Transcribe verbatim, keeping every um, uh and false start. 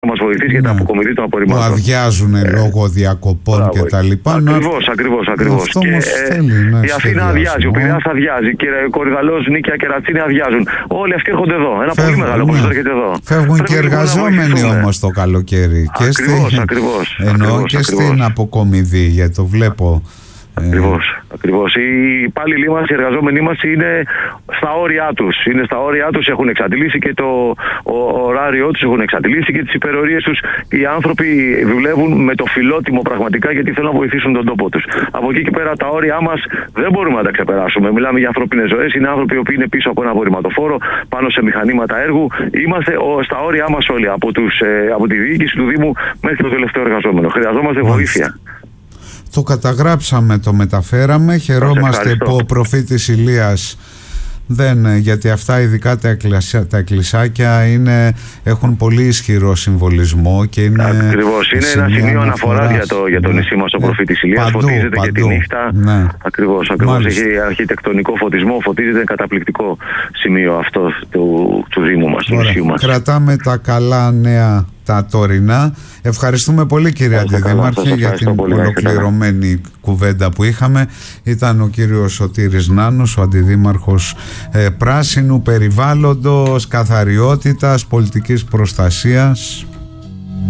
μας βοηθήσει για την ναι. αποκομιδή των απορριμμάτων. Που αδειάζουν ε, λόγω διακοπών και τα λοιπά. Ακριβώς, ακριβώς, ακριβώς. Αυτό και, όμως ε, θέλει, ναι, η Αθήνα αδειάζει, ο Πειραιάς αδειάζει, και Κορυδαλλός, Νίκαια, Κερατσίνη αδειάζουν. Όλοι αυτοί έρχονται εδώ. Ένα Φεύγουν, πολύ μεγάλο κόσμο ναι. έρχεται εδώ. Φεύγουν Πρέπει και εργαζόμενοι όμως το καλοκαίρι. Ακριβώς, και ακριβώς. Εννοώ ακριβώς, και ακριβώς. στην αποκομιδή, γιατί το βλέπω. Ακριβώς, ακριβώς. Οι υπάλληλοι μας, οι εργαζόμενοι μας είναι στα όρια τους. Είναι στα όρια τους, έχουν εξαντλήσει και το ωράριό τους, έχουν εξαντλήσει και τις υπερορίες τους. Οι άνθρωποι δουλεύουν με το φιλότιμο πραγματικά, γιατί θέλουν να βοηθήσουν τον τόπο τους. Από εκεί και πέρα τα όρια μας δεν μπορούμε να τα ξεπεράσουμε. Μιλάμε για ανθρώπινες ζωές, είναι άνθρωποι οι οποίοι είναι πίσω από ένα απορριμματοφόρο, πάνω σε μηχανήματα έργου. Είμαστε στα όρια μας όλοι, από, τους, από τη διοίκηση του Δήμου μέχρι το τελευταίο εργαζόμενο. Χρειαζόμαστε βοήθεια. Το καταγράψαμε, το μεταφέραμε. Χαιρόμαστε που ο προφήτης Ηλίας δεν, γιατί αυτά ειδικά τα, εκκλησιά, τα εκκλησάκια είναι, έχουν πολύ ισχυρό συμβολισμό και είναι. Ακριβώς, είναι ένα σημείο αναφοράς για, το, για το νησί μας ο ναι. προφήτης Ηλίας. Παντού, φωτίζεται παντού. Και τη νύχτα. Ναι. Ακριβώς, ακριβώς. Έχει αρχιτεκτονικό φωτισμό, φωτίζεται, καταπληκτικό σημείο αυτό του, του Δήμου μας, του νησιού μας. Κρατάμε τα καλά νέα, τα τωρινά. Ευχαριστούμε πολύ, κύριε Αντιδήμαρχε, για την πολύ, ολοκληρωμένη καλά. κουβέντα που είχαμε. Ήταν ο κύριος Σωτήρης Νάνος, ο Αντιδήμαρχος ε, Πράσινου, Περιβάλλοντος, Καθαριότητας, Πολιτικής Προστασίας.